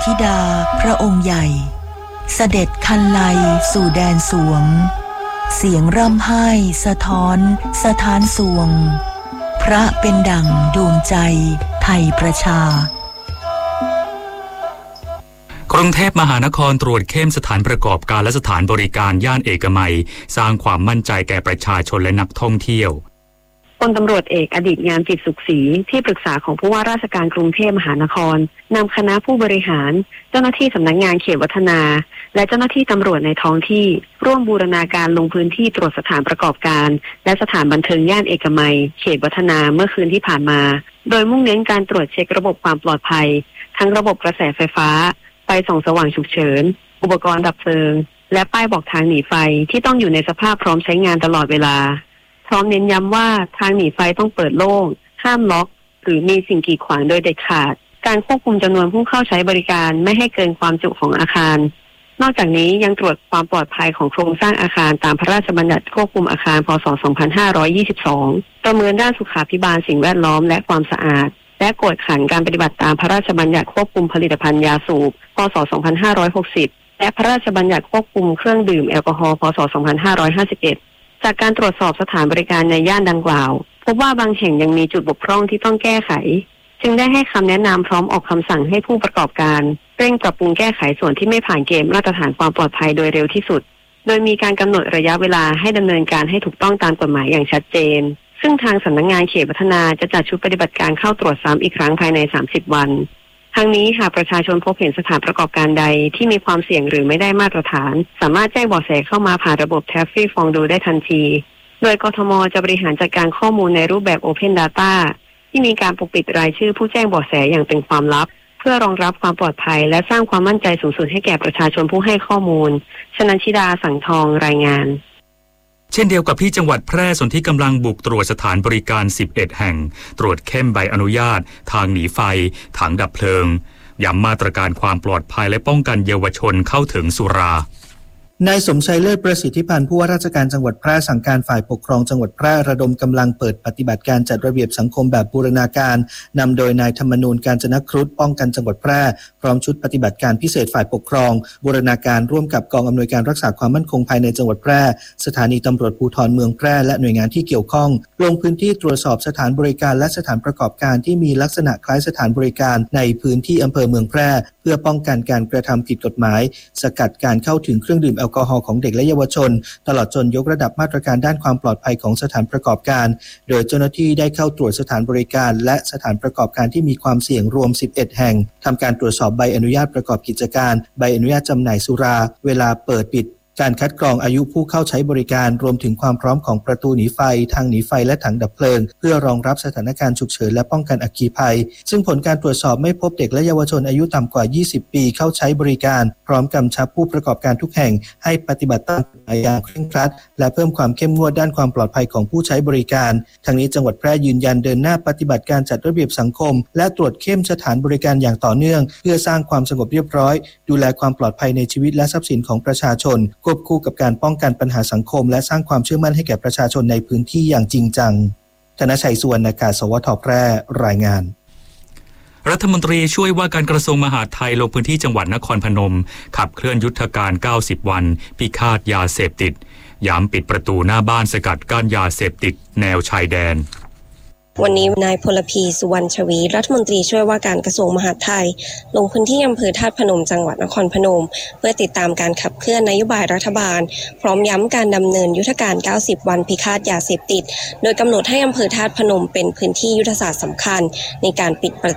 ธิดาพระองค์ใหญ่เสด็จคันไลสู่แดนสวงเสียงร่ำไห้สะท้อนสถานสวงพระเป็นดั่งดวงใจไทยประชากรุงเทพมหานครตรวจเข้มสถานประกอบการและสถานบริการย่านเอกมัยสร้างความมั่นใจแก่ประชาชนและนักท่องเที่ยวพลตำรวจเอกอดีตงามจิตสุขศรีที่ปรึกษาของผู้ว่าราชการกรุงเทพมหานครนำคณะผู้บริหารเจ้าหน้าที่สำนักงานเขตวัฒนาและเจ้าหน้าที่ตำรวจในท้องที่ร่วมบูรณาการลงพื้นที่ตรวจสถานประกอบการและสถานบันเทิงย่านเอกมัยเขตวัฒนาเมื่อคืนที่ผ่านมาโดยมุ่งเน้นการตรวจเช็คระบบความปลอดภัยทั้งระบบกระแสไฟฟ้าไฟส่องสว่างฉุกเฉินอุปกรณ์ดับเพลิงและป้ายบอกทางหนีไฟที่ต้องอยู่ในสภาพพร้อมใช้งานตลอดเวลาพร้อมเน้นย้ำว่าทางหนีไฟต้องเปิดโล่งห้ามล็อกหรือมีสิ่งกีดขวางโดยเด็ดขาดการควบคุมจำนวนผู้เข้าใช้บริการไม่ให้เกินความจุของอาคารนอกจากนี้ยังตรวจความปลอดภัยของโครงสร้างอาคารตามพระราชบัญญัติควบคุมอาคารพ.ศ. 2522ประเมินด้านสุขาภิบาลสิ่งแวดล้อมและความสะอาดและกวดขันการปฏิบัติตามพระราชบัญญัติควบคุมผลิตภัณฑ์ยาสูบพ.ศ. 2560และพระราชบัญญัติควบคุมเครื่องดื่มแอลกอฮอล์พ.ศ. 2551จากการตรวจสอบสถานบริการในย่านดังกล่าวพบว่าบางแห่งยังมีจุดบกพร่องที่ต้องแก้ไขจึงได้ให้คำแนะนำพร้อมออกคำสั่งให้ผู้ประกอบการเร่งปรับปรุงแก้ไขส่วนที่ไม่ผ่านเกณฑ์มาตรฐานความปลอดภัยโดยเร็วที่สุดโดยมีการกำหนดระยะเวลาให้ดำเนินการให้ถูกต้องตามกฎหมายอย่างชัดเจนซึ่งทางสำนักงานเขตวัฒนาจะจัดชุดปฏิบัติการเข้าตรวจซ้ำอีกครั้งภายใน30วันทั้งนี้หากประชาชนพบเห็นสถานประกอบการใดที่มีความเสี่ยงหรือไม่ได้มาตรฐานสามารถแจ้งเบาะแสเข้ามาผ่านระบบ Taffy Fondue ได้ทันทีโดยกทม.จะบริหารจัดการข้อมูลในรูปแบบ Open Data ที่มีการปกปิดรายชื่อผู้แจ้งเบาะแสอย่างเป็นความลับเพื่อรองรับความปลอดภัยและสร้างความมั่นใจสูงสุดให้แก่ประชาชนผู้ให้ข้อมูลชนันชิดาสังทองรายงานเช่นเดียวกับที่จังหวัดแพร่ส่วนที่กำลังบุกตรวจสถานบริการ11แห่งตรวจเข้มใบอนุญาตทางหนีไฟถังดับเพลิงย้ำมาตรการความปลอดภัยและป้องกันเยาวชนเข้าถึงสุรานายสมชัยเลิศประสิทธิพันธ์ผู้ว่าราชการจังหวัดแพร่สั่งการฝ่ายปกครองจังหวัดแพร่ระดมกำลังเปิดปฏิบัติการจัดระเบียบสังคมแบบบูรณาการนำโดยนายธรรมนูญกาญจนครุฑป้องกันจังหวัดแพร่พร้อมชุดปฏิบัติการพิเศษฝ่ายปกครองบูรณาการร่วมกับกองอำนวยการรักษาความมั่นคงภายในจังหวัดแพร่สถานีตำรวจภูธรเมืองแพร่และหน่วยงานที่เกี่ยวข้องลงพื้นที่ตรวจสอบสถานบริการและสถานประกอบการที่มีลักษณะคล้ายสถานบริการในพื้นที่อำเภอเมืองแพร่เพื่อป้องกันการกระทำผิดกฎหมายสกัดการเข้าถึงเครื่องดื่มแอลกอฮอล์ของเด็กและเยาวชนตลอดจนยกระดับมาตรการด้านความปลอดภัยของสถานประกอบการโดยเจ้าหน้าที่ได้เข้าตรวจสถานบริการและสถานประกอบการที่มีความเสี่ยงรวม11แห่งทำการตรวจสอบใบอนุญาตประกอบกิจการใบอนุญาตจำหน่ายสุราเวลาเปิดปิดการคัดกรองอายุผู้เข้าใช้บริการรวมถึงความพร้อมของประตูหนีไฟทางหนีไฟและถังดับเพลิงเพื่อรองรับสถานการณ์ฉุกเฉินและป้องกันอัคคีภัยซึ่งผลการตรวจสอบไม่พบเด็กและเยาวชนอายุต่ำกว่า20ปีเข้าใช้บริการพร้อมกำชับผู้ประกอบการทุกแห่งให้ปฏิบัติตามกฎหมายอย่างเคร่งครัดและเพิ่มความเข้มงวดด้านความปลอดภัยของผู้ใช้บริการทั้งนี้จังหวัดแพร่ยืนยันเดินหน้าปฏิบัติการจัดระเบียบสังคมและตรวจเข้มสถานบริการอย่างต่อเนื่องเพื่อสร้างความสงบเรียบร้อยดูแลความปลอดภัยในชีวิตและทรัพย์สินของประชาชนควบคู่กับการป้องกันปัญหาสังคมและสร้างความเชื่อมั่นให้แก่ประชาชนในพื้นที่อย่างจริงจังธนชัย สุวรรณากาศ สวท.แพร่รายงานรัฐมนตรีช่วยว่าการกระทรวงมหาดไทยลงพื้นที่จังหวัดนครพนมขับเคลื่อนยุทธการ90วันพิฆาตยาเสพติดย้ำปิดประตูหน้าบ้านสกัดกั้นยาเสพติดแนวชายแดนวันนี้นายพลพีสุวรรณชวีรัฐมนตรีช่วยว่าการกระทรวงมหาดไทยลงพื้นที่อำเภอธาตุพนมจังหวัดนครพนมเพื่อติดตามการขับเคลื่อนนโยบายรัฐบาลพร้อมย้ำการดำเนินยุทธการ90วันพิฆาตยาเสพติดโดยกำหนดให้อำเภอธาตุพนมเป็นพื้นที่ยุทธศาสตร์สำคัญในการปิดประ